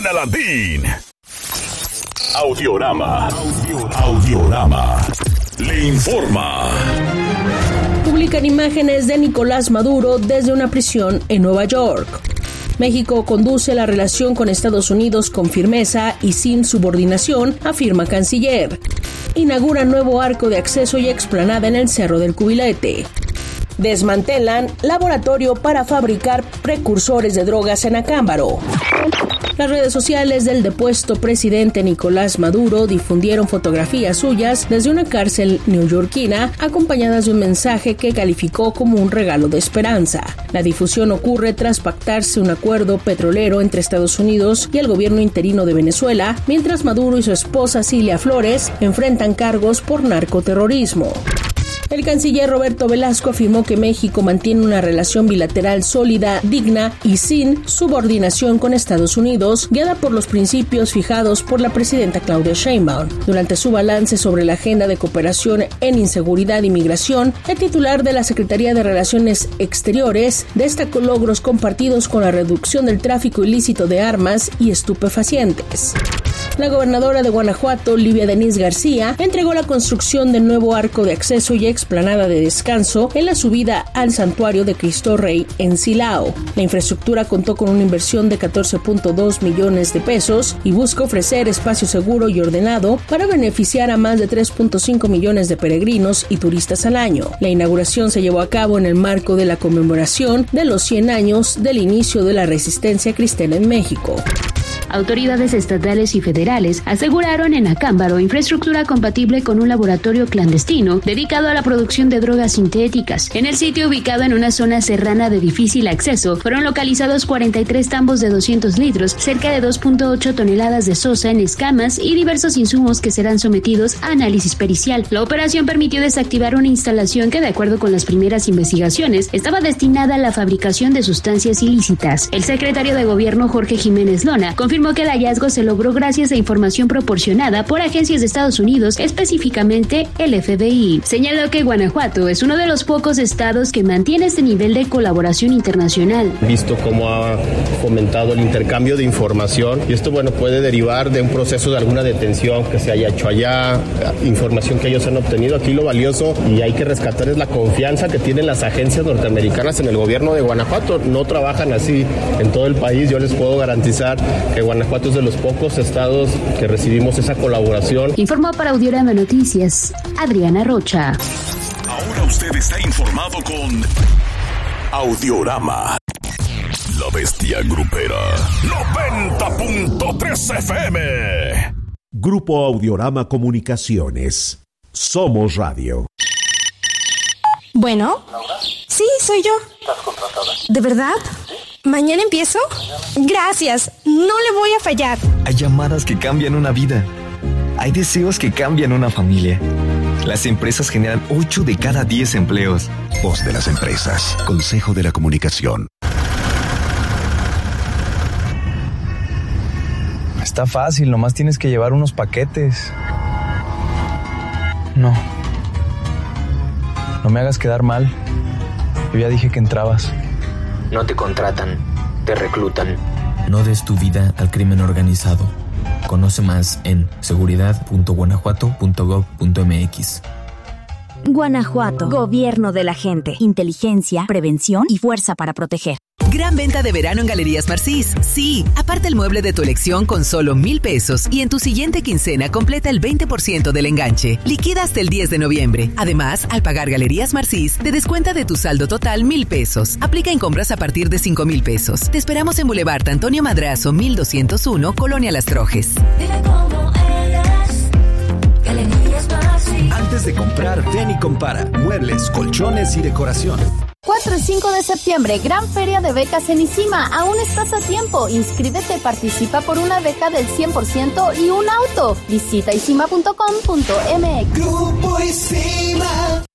Alandín. Audiorama. Le informa. Publican imágenes de Nicolás Maduro desde una prisión en Nueva York. México conduce la relación con Estados Unidos con firmeza y sin subordinación, afirma canciller. Inaugura nuevo arco de acceso y explanada en el Cerro del Cubilete. Desmantelan laboratorio para fabricar precursores de drogas en Acámbaro. Las redes sociales del depuesto presidente Nicolás Maduro difundieron fotografías suyas desde una cárcel neoyorquina, acompañadas de un mensaje que calificó como un regalo de esperanza. La difusión ocurre tras pactarse un acuerdo petrolero entre Estados Unidos y el gobierno interino de Venezuela, mientras Maduro y su esposa Cilia Flores enfrentan cargos por narcoterrorismo. El canciller Roberto Velasco afirmó que México mantiene una relación bilateral sólida, digna y sin subordinación con Estados Unidos, guiada por los principios fijados por la presidenta Claudia Sheinbaum. Durante su balance sobre la agenda de cooperación en inseguridad y migración, el titular de la Secretaría de Relaciones Exteriores destacó logros compartidos con la reducción del tráfico ilícito de armas y estupefacientes. La gobernadora de Guanajuato, Livia Denisse García, entregó la construcción del nuevo arco de acceso y explanada de descanso en la subida al santuario de Cristo Rey en Silao. La infraestructura contó con una inversión de 14.2 millones de pesos y busca ofrecer espacio seguro y ordenado para beneficiar a más de 3.5 millones de peregrinos y turistas al año. La inauguración se llevó a cabo en el marco de la conmemoración de los 100 años del inicio de la resistencia cristiana en México. Autoridades estatales y federales aseguraron en Acámbaro infraestructura compatible con un laboratorio clandestino dedicado a la producción de drogas sintéticas. En el sitio, ubicado en una zona serrana de difícil acceso, fueron localizados 43 tambos de 200 litros, cerca de 2.8 toneladas de sosa en escamas y diversos insumos que serán sometidos a análisis pericial. La operación permitió desactivar una instalación que, de acuerdo con las primeras investigaciones, estaba destinada a la fabricación de sustancias ilícitas. El secretario de Gobierno, Jorge Jiménez Lona, confirmó que el hallazgo se logró gracias a información proporcionada por agencias de Estados Unidos, específicamente el FBI. Señaló que Guanajuato es uno de los pocos estados que mantiene este nivel de colaboración internacional. Visto cómo ha fomentado el intercambio de información, y esto puede derivar de un proceso de alguna detención que se haya hecho allá, información que ellos han obtenido. Aquí lo valioso y hay que rescatar es la confianza que tienen las agencias norteamericanas en el gobierno de Guanajuato. No trabajan así en todo el país. Yo les puedo garantizar que Guanajuato es de los pocos estados que recibimos esa colaboración. Informó para Audiorama Noticias, Adriana Rocha. Ahora usted está informado con Audiorama. La bestia grupera 90.3 FM. Grupo Audiorama Comunicaciones. Somos radio. Bueno. Sí, soy yo. ¿Estás contratada? ¿De verdad? ¿Mañana empiezo? Gracias, no le voy a fallar. Hay llamadas que cambian una vida. Hay deseos que cambian una familia. Las empresas generan 8 de cada 10 empleos. Voz de las empresas. Consejo de la Comunicación. Está fácil, nomás tienes que llevar unos paquetes. No me hagas quedar mal. Yo ya dije que entrabas. No te contratan, te reclutan. No des tu vida al crimen organizado. Conoce más en seguridad.guanajuato.gov.mx. Guanajuato, gobierno de la gente, inteligencia, prevención y fuerza para proteger. Gran venta de verano en Galerías Marcís. Sí, aparta el mueble de tu elección con solo 1,000 pesos y en tu siguiente quincena completa el 20% del enganche. Liquida hasta el 10 de noviembre. Además, al pagar Galerías Marcís, te descuenta de tu saldo total 1,000 pesos. Aplica en compras a partir de 5,000 pesos. Te esperamos en Boulevard Antonio Madrazo, 1201, Colonia Las Trojes. Antes de comprar, ven y compara. Muebles, colchones y decoración. 4 y 5 de septiembre, gran feria de becas en ICIMA. Aún estás a tiempo. Inscríbete, participa por una beca del 100% y un auto. Visita icima.com.mx. Grupo ICIMA.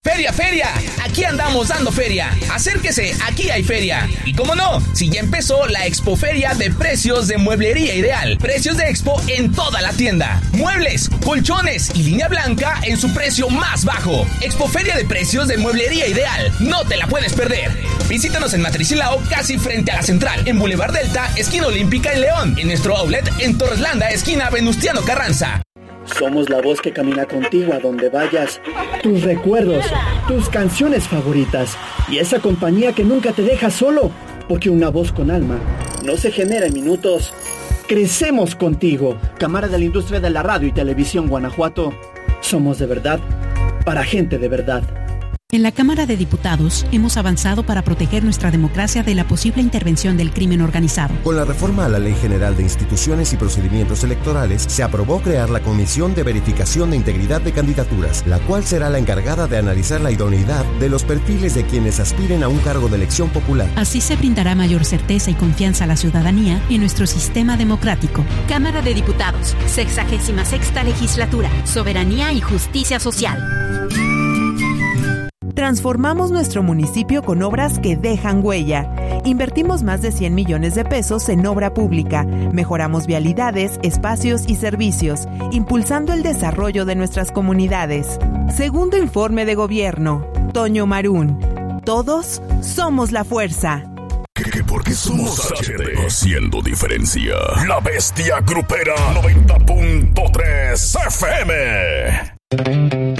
¡Feria, feria! Aquí andamos dando feria. Acérquese, aquí hay feria. Y cómo no, si ya empezó la Expoferia de precios de Mueblería Ideal. Precios de Expo en toda la tienda. Muebles, colchones y línea blanca en su precio más bajo. Expoferia de precios de Mueblería Ideal. No te la puedes perder. Visítanos en Matricilao, casi frente a la Central. En Boulevard Delta, esquina Olímpica en León. En nuestro outlet en Torres Landa, esquina Venustiano Carranza. Somos la voz que camina contigo a donde vayas, tus recuerdos, tus canciones favoritas y esa compañía que nunca te deja solo, porque una voz con alma no se genera en minutos. Crecemos contigo. Cámara de la Industria de la Radio y Televisión Guanajuato. Somos de verdad, para gente de verdad. En la Cámara de Diputados hemos avanzado para proteger nuestra democracia de la posible intervención del crimen organizado. Con la reforma a la Ley General de Instituciones y Procedimientos Electorales, se aprobó crear la Comisión de Verificación de Integridad de Candidaturas, la cual será la encargada de analizar la idoneidad de los perfiles de quienes aspiren a un cargo de elección popular. Así se brindará mayor certeza y confianza a la ciudadanía en nuestro sistema democrático. Cámara de Diputados, 66ª Legislatura, Soberanía y Justicia Social. Transformamos nuestro municipio con obras que dejan huella. Invertimos más de 100 millones de pesos en obra pública. Mejoramos vialidades, espacios y servicios, impulsando el desarrollo de nuestras comunidades. Segundo informe de gobierno. Toño Marún. Todos somos la fuerza. Que porque somos HD, haciendo diferencia. La Bestia Grupera 90.3 FM.